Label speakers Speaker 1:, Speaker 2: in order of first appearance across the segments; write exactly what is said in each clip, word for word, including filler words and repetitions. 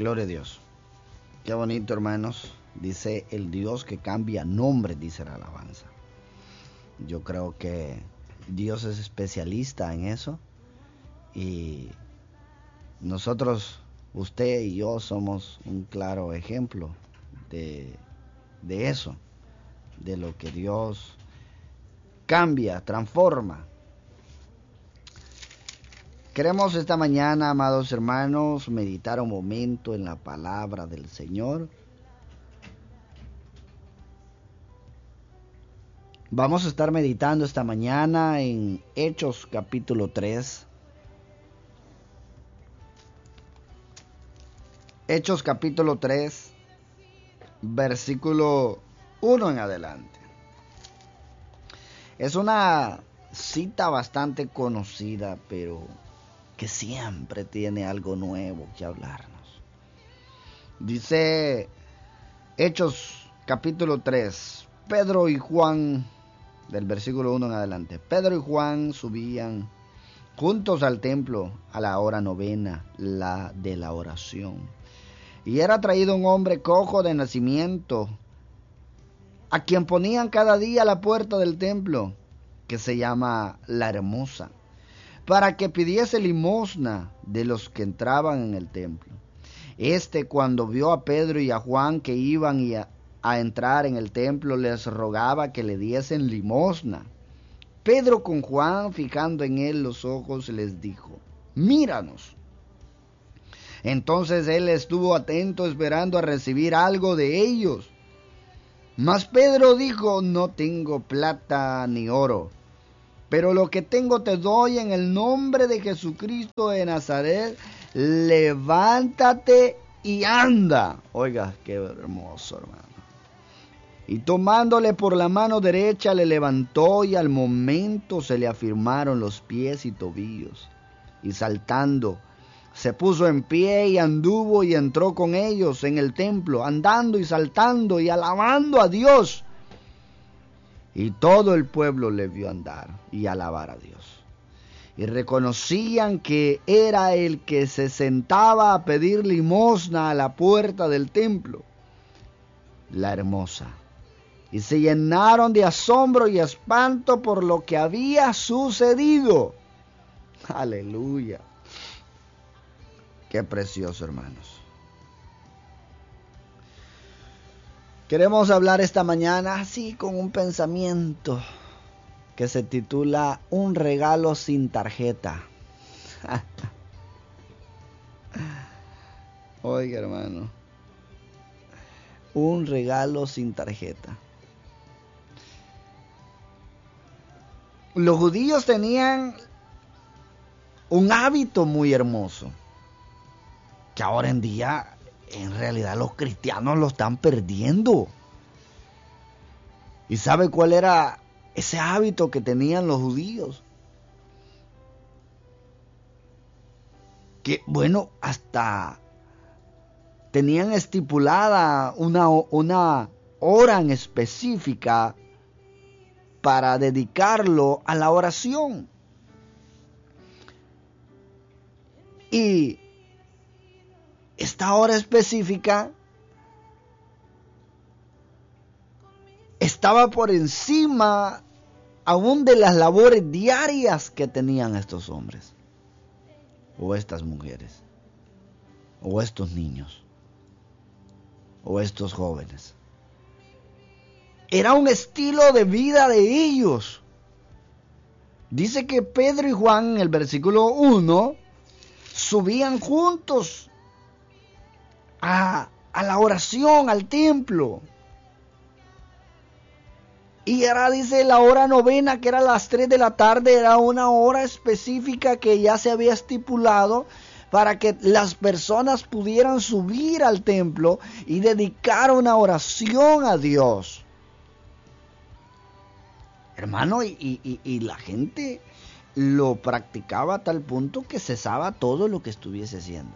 Speaker 1: Gloria a Dios. Qué bonito, hermanos. Dice el Dios que cambia nombre, dice la alabanza. Yo creo que Dios es especialista en eso. Y nosotros, usted y yo, somos un claro ejemplo de, de eso. De lo que Dios cambia, transforma. Queremos esta mañana, amados hermanos, meditar un momento en la palabra del Señor. Vamos a estar meditando esta mañana en Hechos capítulo tres. Hechos capítulo tres, versículo uno en adelante. Es una cita bastante conocida, pero que siempre tiene algo nuevo que hablarnos. Dice Hechos capítulo tres, Pedro y Juan, del versículo uno en adelante. Pedro y Juan subían juntos al templo a la hora novena, la de la oración. Y era traído un hombre cojo de nacimiento, a quien ponían cada día a la puerta del templo, que se llama La Hermosa, para que pidiese limosna de los que entraban en el templo. Este, cuando vio a Pedro y a Juan que iban a, a entrar en el templo, les rogaba que le diesen limosna. Pedro, con Juan fijando en él los ojos, les dijo: míranos. Entonces él estuvo atento, esperando a recibir algo de ellos. Mas Pedro dijo: no tengo plata ni oro, pero lo que tengo te doy. En el nombre de Jesucristo de Nazaret, levántate y anda. Oiga, qué hermoso, hermano. Y tomándole por la mano derecha, le levantó, y al momento se le afirmaron los pies y tobillos. Y saltando, se puso en pie y anduvo y entró con ellos en el templo, andando y saltando y alabando a Dios. Y todo el pueblo le vio andar y alabar a Dios. Y reconocían que era el que se sentaba a pedir limosna a la puerta del templo, La Hermosa. Y se llenaron de asombro y espanto por lo que había sucedido. Aleluya. Qué precioso, hermanos. Queremos hablar esta mañana así con un pensamiento que se titula Un regalo sin tarjeta. Oiga, hermano. Un regalo sin tarjeta. Los judíos tenían un hábito muy hermoso, que ahora en día en realidad los cristianos lo están perdiendo. ¿Y sabe cuál era ese hábito que tenían los judíos? Que bueno, hasta tenían estipulada una, una hora en específica para dedicarlo a la oración. Y esta hora específica estaba por encima aún de las labores diarias que tenían estos hombres, o estas mujeres, o estos niños, o estos jóvenes. Era un estilo de vida de ellos. Dice que Pedro y Juan, en el versículo uno, subían juntos a, a la oración, al templo. Y era, dice, la hora novena, que era las tres de la tarde, era una hora específica que ya se había estipulado para que las personas pudieran subir al templo y dedicar una oración a Dios. Hermano, y, y, y la gente lo practicaba a tal punto que cesaba todo lo que estuviese haciendo.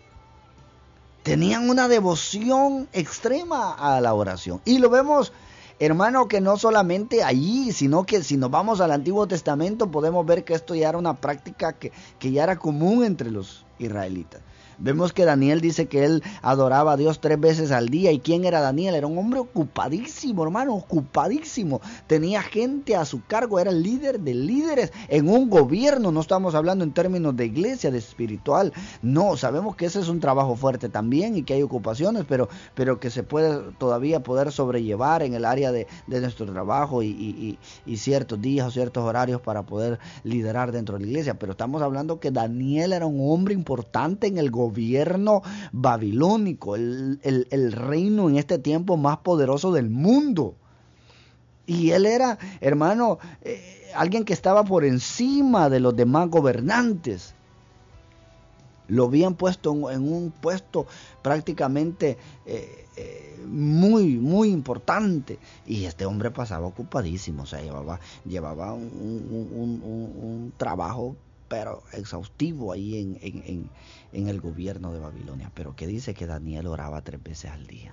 Speaker 1: Tenían una devoción extrema a la oración. Y lo vemos Hermano, que no solamente allí, sino que si nos vamos al Antiguo Testamento podemos ver que esto ya era una práctica que, que ya era común entre los israelitas. Vemos que Daniel dice que él adoraba a Dios tres veces al día. ¿Y quién era Daniel? Era un hombre ocupadísimo, hermano, ocupadísimo. Tenía gente a su cargo, era el líder de líderes en un gobierno. No estamos hablando en términos de iglesia, de espiritual. No, sabemos que ese es un trabajo fuerte también y que hay ocupaciones, pero, pero que se puede todavía poder sobrellevar en el área de, de nuestro trabajo y, y, y, y ciertos días o ciertos horarios para poder liderar dentro de la iglesia. Pero estamos hablando que Daniel era un hombre importante en el gobierno. gobierno babilónico, el, el, el reino en este tiempo más poderoso del mundo. Y él era, hermano, eh, alguien que estaba por encima de los demás gobernantes. Lo habían puesto en, en un puesto prácticamente eh, eh, muy, muy importante. Y este hombre pasaba ocupadísimo, o sea, llevaba, llevaba un, un, un, un, un trabajo pero exhaustivo ahí en, en, en, en el gobierno de Babilonia. Pero que dice que Daniel oraba tres veces al día.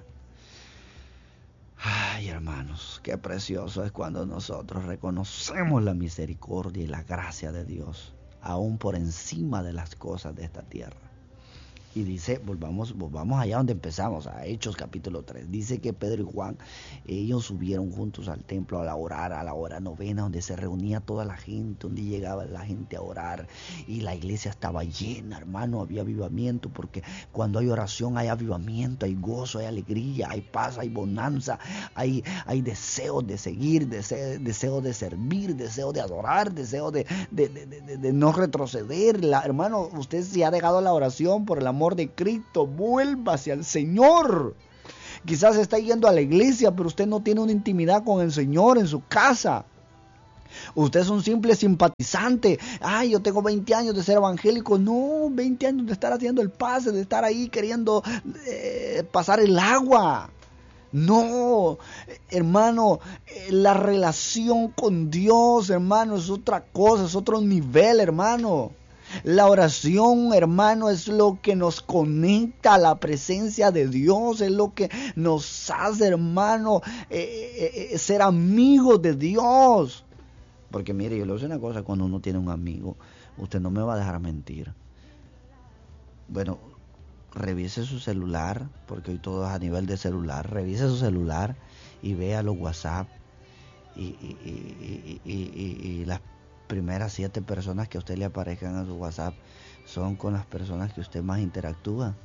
Speaker 1: Ay, hermanos, qué precioso es cuando nosotros reconocemos la misericordia y la gracia de Dios, aún por encima de las cosas de esta tierra. Y dice, volvamos, volvamos allá donde empezamos, a Hechos capítulo tres. Dice que Pedro y Juan, ellos subieron juntos al templo a la orar, a la hora novena, donde se reunía toda la gente, donde llegaba la gente a orar. Y la iglesia estaba llena, hermano, había avivamiento, porque cuando hay oración hay avivamiento, hay gozo, hay alegría, hay paz, hay bonanza, hay, hay deseos de seguir, deseo, deseo de servir, deseo de adorar, deseo de, de, de, de, de no retroceder. La, hermano, usted si ha dejado la oración por el amor de Cristo, vuelva hacia el Señor. Quizás está yendo a la iglesia, pero usted no tiene una intimidad con el Señor en su casa. Usted es un simple simpatizante. Ay, yo tengo veinte años de ser evangélico. No, veinte años de estar haciendo el pase, de estar ahí queriendo eh, pasar el agua. No, hermano, la relación con Dios, hermano, es otra cosa, es otro nivel, hermano. La oración, hermano, es lo que nos conecta a la presencia de Dios, es lo que nos hace, hermano, eh, eh, ser amigos de Dios. Porque mire, yo le voy a decir una cosa, cuando uno tiene un amigo, usted no me va a dejar mentir. Bueno, revise su celular, porque hoy todo es a nivel de celular, revise su celular y vea los WhatsApp y, y, y, y, y, y, y las primeras siete personas que a usted le aparezcan a su WhatsApp son con las personas que usted más interactúa.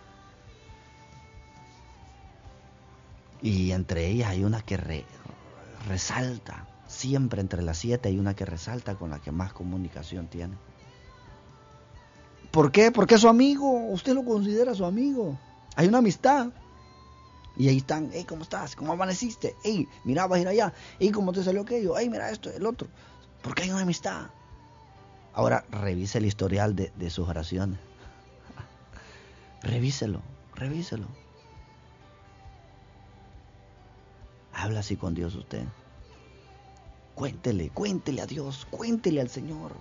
Speaker 1: Y entre ellas hay una que re, resalta. Siempre entre las siete hay una que resalta con la que más comunicación tiene. ¿Por qué? Porque es su amigo. Usted lo considera su amigo. Hay una amistad. Y ahí están. Hey, ¿cómo estás? ¿Cómo amaneciste? Hey, mira, vas a ir allá. Hey, ¿cómo te salió aquello? Hey, mira esto, el otro. Porque hay una amistad. Ahora revise el historial de, de sus oraciones. Revíselo, revíselo. Habla así con Dios usted. Cuéntele, cuéntele a Dios, cuéntele al Señor.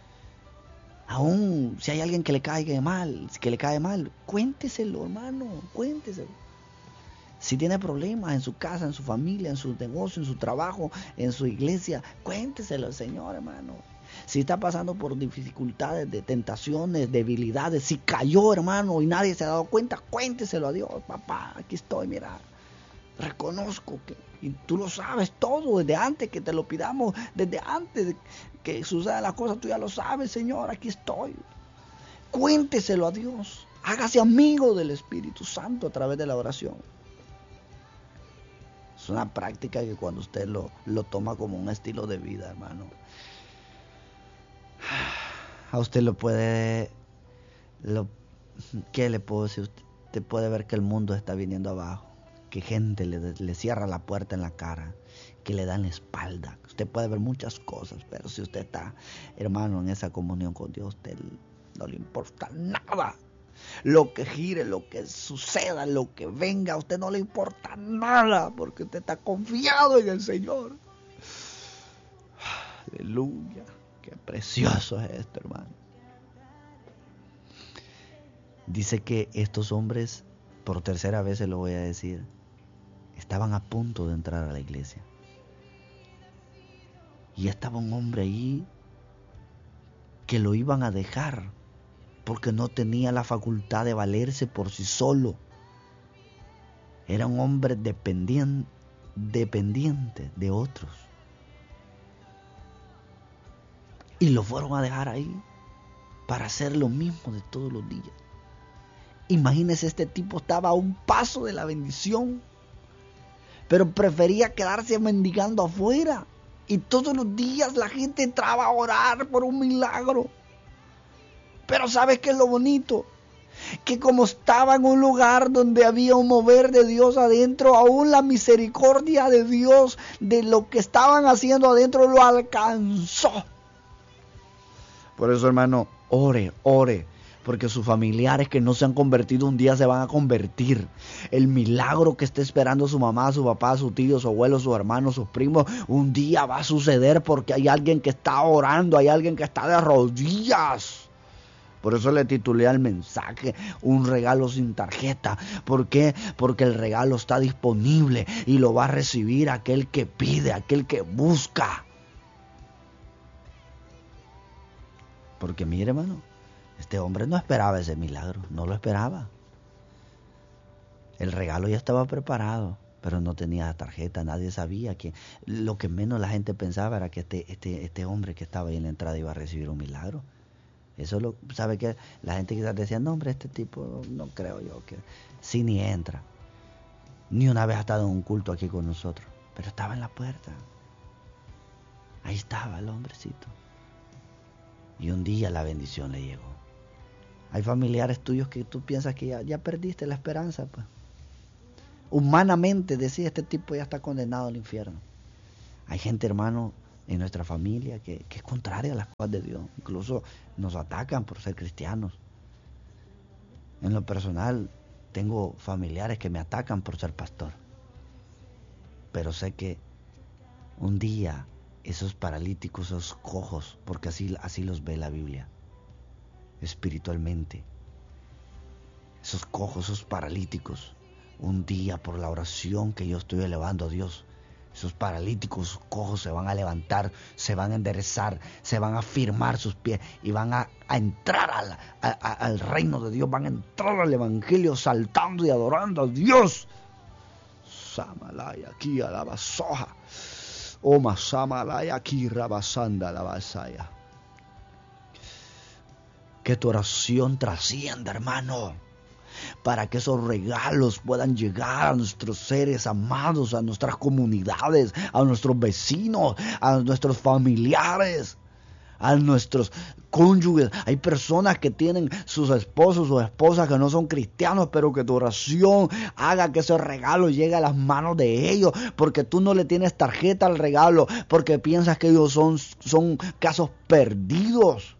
Speaker 1: Aún si hay alguien que le caiga mal, que le cae mal, cuénteselo, hermano, cuénteselo. Si tiene problemas en su casa, en su familia, en su negocio, en su trabajo, en su iglesia, cuénteselo al Señor, hermano. Si está pasando por dificultades, de tentaciones, debilidades, si cayó, hermano, y nadie se ha dado cuenta, cuénteselo a Dios. Papá, aquí estoy, mira, reconozco que, y tú lo sabes todo, desde antes que te lo pidamos, desde antes que sucedan las cosas, tú ya lo sabes, Señor, aquí estoy. Cuénteselo a Dios. Hágase amigo del Espíritu Santo a través de la oración. Es una práctica que cuando usted lo, lo toma como un estilo de vida, hermano, a usted lo puede, lo, ¿qué le puedo decir? Usted puede ver que el mundo está viniendo abajo, que gente le, le cierra la puerta en la cara, que le dan la espalda. Usted puede ver muchas cosas, pero si usted está, hermano, en esa comunión con Dios, a usted no le importa nada. Lo que gire, lo que suceda, lo que venga, a usted no le importa nada, porque usted está confiado en el Señor. Aleluya, qué precioso es esto, hermano. Dice que estos hombres, por tercera vez se lo voy a decir, estaban a punto de entrar a la iglesia. Y estaba un hombre ahí que lo iban a dejar porque no tenía la facultad de valerse por sí solo. Era un hombre dependiente, dependiente de otros. Y lo fueron a dejar ahí para hacer lo mismo de todos los días. Imagínese, este tipo estaba a un paso de la bendición, pero prefería quedarse mendigando afuera. Y todos los días la gente entraba a orar por un milagro. Pero ¿sabes qué es lo bonito? Que como estaba en un lugar donde había un mover de Dios adentro, aún la misericordia de Dios de lo que estaban haciendo adentro lo alcanzó. Por eso, hermano, ore, ore, porque sus familiares que no se han convertido un día se van a convertir. El milagro que está esperando su mamá, su papá, su tío, su abuelo, sus hermanos, sus primos, un día va a suceder porque hay alguien que está orando, hay alguien que está de rodillas. Por eso le titulé al mensaje un regalo sin tarjeta. ¿Por qué? Porque el regalo está disponible y lo va a recibir aquel que pide, aquel que busca. Porque mire, hermano, este hombre no esperaba ese milagro, no lo esperaba. El regalo ya estaba preparado, pero no tenía tarjeta, nadie sabía que lo que menos la gente pensaba era que este, este, este hombre que estaba ahí en la entrada iba a recibir un milagro. Eso lo sabe que la gente quizás decía, no hombre, este tipo no creo yo que sí ni entra. Ni una vez ha estado en un culto aquí con nosotros, pero estaba en la puerta. Ahí estaba el hombrecito. Y un día la bendición le llegó. Hay familiares tuyos que tú piensas que ya, ya perdiste la esperanza, pues. Humanamente decía, este tipo ya está condenado al infierno. Hay gente, hermano, en nuestra familia que, que es contraria a las cosas de Dios. Incluso nos atacan por ser cristianos. En lo personal, tengo familiares que me atacan por ser pastor. Pero sé que un día esos paralíticos, esos cojos, porque así, así los ve la Biblia, espiritualmente, esos cojos, esos paralíticos, un día por la oración que yo estoy elevando a Dios, esos paralíticos cojos se van a levantar, se van a enderezar, se van a firmar sus pies y van a, a entrar al, a, a, al reino de Dios, van a entrar al evangelio saltando y adorando a Dios. Samalaya aquí a la basoja. Oma samalaya aquí rabasanda la basaya. Que tu oración trascienda, hermano, para que esos regalos puedan llegar a nuestros seres amados, a nuestras comunidades, a nuestros vecinos, a nuestros familiares, a nuestros cónyuges. Hay personas que tienen sus esposos o esposas que no son cristianos, pero que tu oración haga que ese regalo llegue a las manos de ellos, porque tú no le tienes tarjeta al regalo, porque piensas que ellos son, son casos perdidos.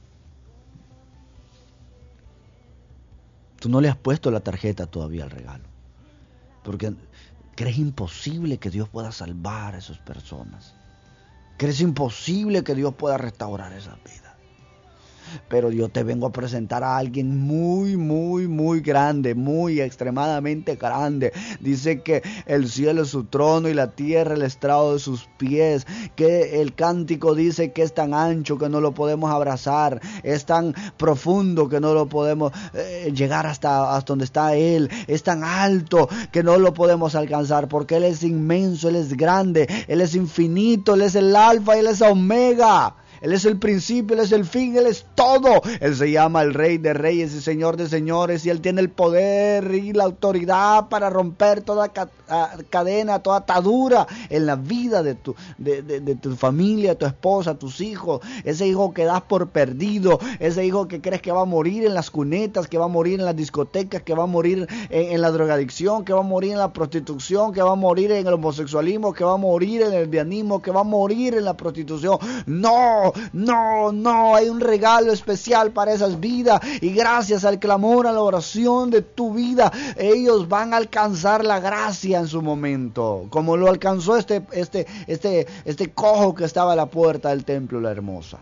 Speaker 1: Tú no le has puesto la tarjeta todavía al regalo, porque crees imposible que Dios pueda salvar a esas personas. Crees imposible que Dios pueda restaurar esas vidas. Pero yo te vengo a presentar a alguien muy, muy, muy grande, muy extremadamente grande. Dice que el cielo es su trono y la tierra el estrado de sus pies. Que el cántico dice que es tan ancho que no lo podemos abrazar. Es tan profundo que no lo podemos eh, llegar hasta, hasta donde está Él. Es tan alto que no lo podemos alcanzar, porque Él es inmenso, Él es grande, Él es infinito, Él es el alfa, Él es omega. Él es el principio, Él es el fin, Él es todo. Él se llama el Rey de Reyes y Señor de Señores, y Él tiene el poder y la autoridad para romper toda ca cadena, toda atadura en la vida de tu, de, de, de tu familia, tu esposa, tus hijos. Ese hijo que das por perdido, ese hijo que crees que va a morir en las cunetas, que va a morir en las discotecas, que va a morir en, en la drogadicción, que va a morir en la prostitución, que va a morir en el homosexualismo, que va a morir en el lesbianismo, que va a morir en la prostitución. No, no, no, hay un regalo especial para esas vidas, y gracias al clamor, a la oración de tu vida, ellos van a alcanzar la gracia en su momento, como lo alcanzó este, este, este, este cojo que estaba a la puerta del templo, la hermosa.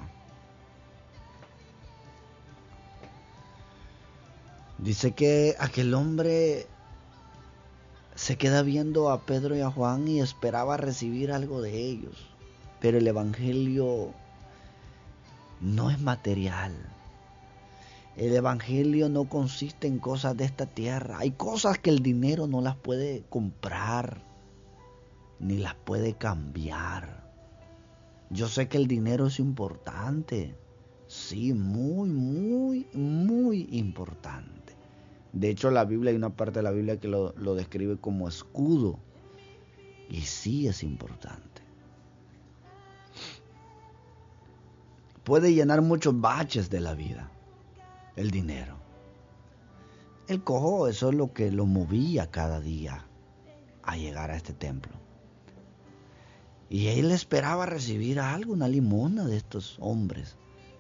Speaker 1: Dice que aquel hombre se queda viendo a Pedro y a Juan y esperaba recibir algo de ellos. Pero el evangelio no es material. El evangelio no consiste en cosas de esta tierra. Hay cosas que el dinero no las puede comprar, ni las puede cambiar. Yo sé que el dinero es importante. Sí, muy, muy, muy importante. De hecho, la Biblia, hay una parte de la Biblia que lo, lo describe como escudo. Y sí es importante. Puede llenar muchos baches de la vida, el dinero. El cojo, eso es lo que lo movía cada día a llegar a este templo. Y él esperaba recibir algo, una limosna de estos hombres,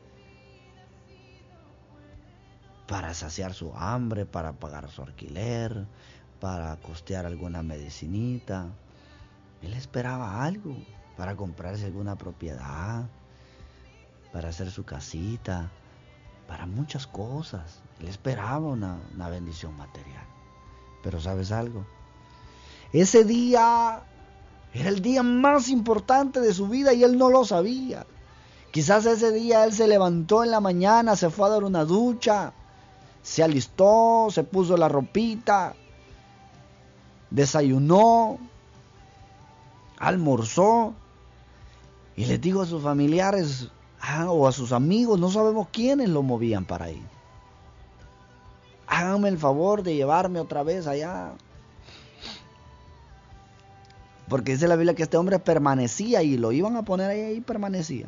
Speaker 1: para saciar su hambre, para pagar su alquiler, para costear alguna medicinita. Él esperaba algo para comprarse alguna propiedad, para hacer su casita, para muchas cosas. Él esperaba una, una bendición material. Pero ¿sabes algo? Ese día era el día más importante de su vida y él no lo sabía. Quizás ese día él se levantó en la mañana, se fue a dar una ducha, se alistó, se puso la ropita, desayunó, almorzó y les digo a sus familiares ah, o a sus amigos, no sabemos quiénes lo movían para ir. Háganme el favor de llevarme otra vez allá. Porque dice la Biblia que este hombre permanecía y lo iban a poner ahí y permanecía.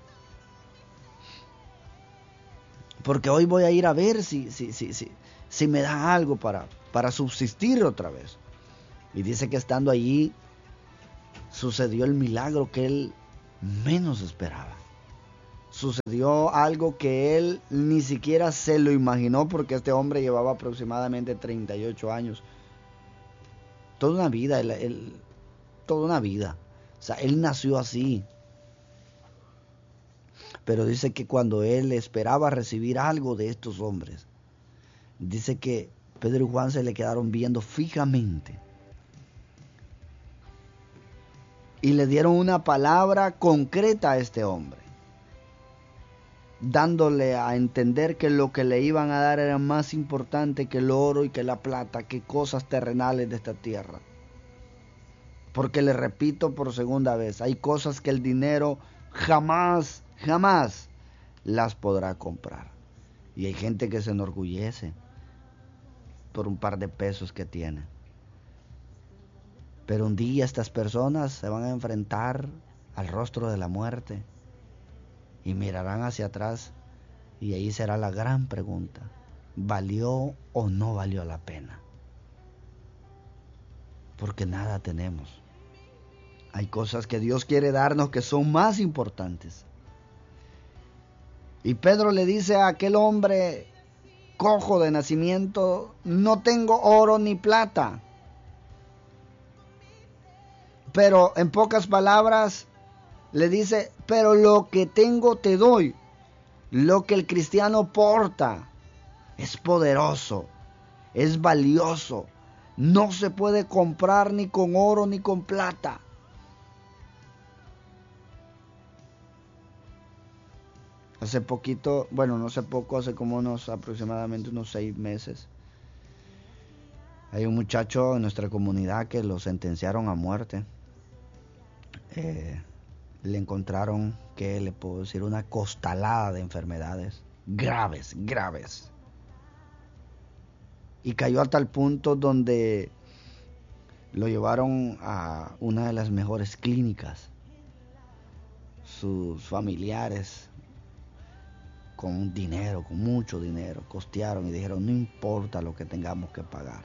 Speaker 1: Porque hoy voy a ir a ver si, si, si, si, si me da algo para, para subsistir otra vez. Y dice que estando allí sucedió el milagro que él menos esperaba. Sucedió algo que él ni siquiera se lo imaginó, porque este hombre llevaba aproximadamente treinta y ocho años. Toda una vida, él, él, toda una vida. O sea, él nació así. Pero dice que cuando él esperaba recibir algo de estos hombres, dice que Pedro y Juan se le quedaron viendo fijamente. Y le dieron una palabra concreta a este hombre, dándole a entender que lo que le iban a dar era más importante que el oro y que la plata, que cosas terrenales de esta tierra. Porque le repito por segunda vez, hay cosas que el dinero jamás, jamás las podrá comprar. Y hay gente que se enorgullece por un par de pesos que tiene. Pero un día estas personas se van a enfrentar al rostro de la muerte y mirarán hacia atrás y ahí será la gran pregunta: ¿valió o no valió la pena? Porque nada tenemos. Hay cosas que Dios quiere darnos que son más importantes. Y Pedro le dice a aquel hombre cojo de nacimiento: no tengo oro ni plata. Pero en pocas palabras le dice: pero lo que tengo te doy. Lo que el cristiano porta es poderoso, es valioso. No se puede comprar ni con oro ni con plata. Hace poquito, bueno, no hace poco, hace como unos aproximadamente unos seis meses, hay un muchacho en nuestra comunidad que lo sentenciaron a muerte. Eh, le encontraron, que le puedo decir, una costalada de enfermedades graves, graves. Y cayó a tal punto donde lo llevaron a una de las mejores clínicas. Sus familiares, con dinero, con mucho dinero, costearon y dijeron: no importa lo que tengamos que pagar.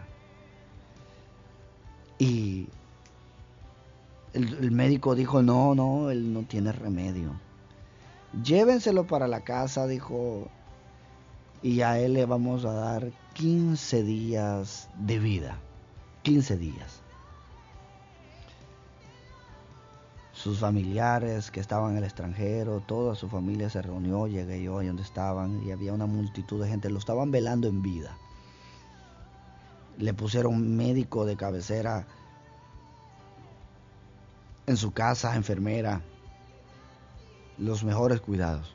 Speaker 1: Y el, el médico dijo: no, no, él no tiene remedio. Llévenselo para la casa, dijo, y a él le vamos a dar quince días de vida. quince días. Sus familiares que estaban en el extranjero, toda su familia se reunió, llegué yo ahí donde estaban y había una multitud de gente, lo estaban velando en vida. Le pusieron médico de cabecera en su casa, enfermera, los mejores cuidados.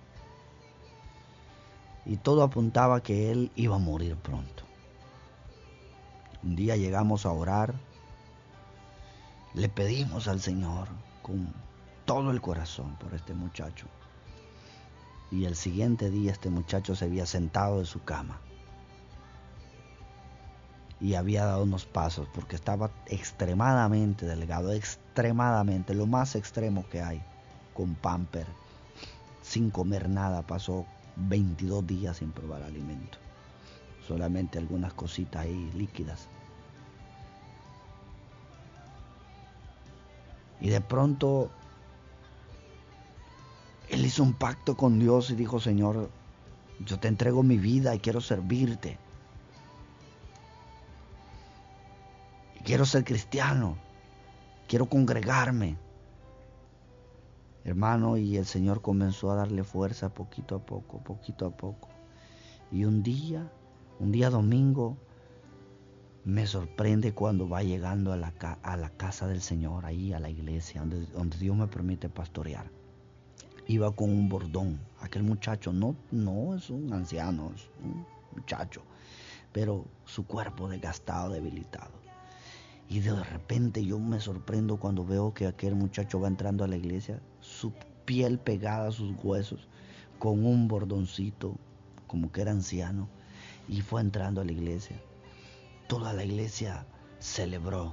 Speaker 1: Y todo apuntaba que él iba a morir pronto. Un día llegamos a orar, le pedimos al Señor con todo el corazón por este muchacho. Y el siguiente día este muchacho se había sentado en su cama y había dado unos pasos porque estaba extremadamente delgado, extremadamente, lo más extremo que hay, con pamper, sin comer nada. Pasó veintidós días sin probar alimento, solamente algunas cositas ahí líquidas. Y de pronto él hizo un pacto con Dios y dijo: Señor, yo te entrego mi vida y quiero servirte. Quiero ser cristiano, quiero congregarme. Hermano, y el Señor comenzó a darle fuerza poquito a poco, poquito a poco. Y un día, un día domingo, me sorprende cuando va llegando a la, a la casa del Señor, ahí a la iglesia, donde, donde Dios me permite pastorear. Iba con un bordón. Aquel muchacho no, no es un anciano, es un muchacho, pero su cuerpo desgastado, debilitado. Y de repente yo me sorprendo cuando veo que aquel muchacho va entrando a la iglesia, su piel pegada a sus huesos, con un bordoncito, como que era anciano, y fue entrando a la iglesia. Toda la iglesia celebró.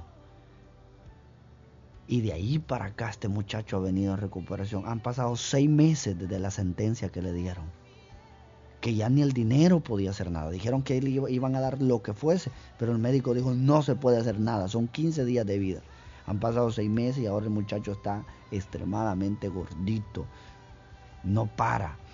Speaker 1: Y de ahí para acá este muchacho ha venido en recuperación. Han pasado seis meses desde la sentencia que le dieron, que ya ni el dinero podía hacer nada. Dijeron que le iban a dar lo que fuese, pero el médico dijo: no se puede hacer nada, son quince días de vida. Han pasado seis meses y ahora el muchacho está extremadamente gordito, no para.